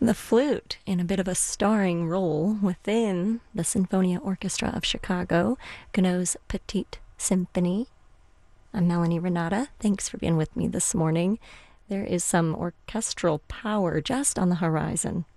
The flute in a bit of a starring role within the Sinfonia Orchestra of Chicago, Gounod's Petite Symphony. I'm Melanie Renata. Thanks for being with me this morning. There is some orchestral power just on the horizon